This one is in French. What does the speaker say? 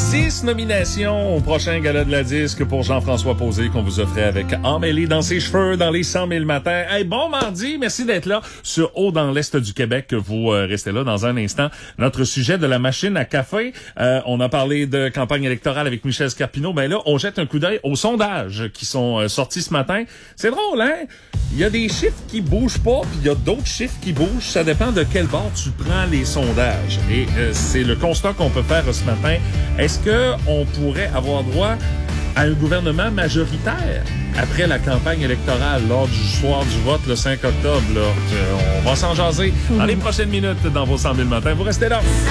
6 nominations au prochain gala de la disque pour Jean-François Posé qu'on vous offrait avec Emmêlé dans ses cheveux dans les 100 000 matins. Hey, bon mardi, merci d'être là sur Haut dans l'Est du Québec. Vous restez là dans un instant. Notre sujet de la machine à café, on a parlé de campagne électorale avec Michel Scarpino. Ben là, on jette un coup d'œil aux sondages qui sont sortis ce matin. C'est drôle, hein? Il y a des chiffres qui bougent pas, puis il y a d'autres chiffres qui bougent. Ça dépend de quel bord tu prends les sondages. Et c'est le constat qu'on peut faire ce matin. Est-ce que on pourrait avoir droit à un gouvernement majoritaire après la campagne électorale lors du soir du vote le 5 octobre? Là, on va s'en jaser dans les prochaines minutes dans vos 100 000 matins. Vous restez là.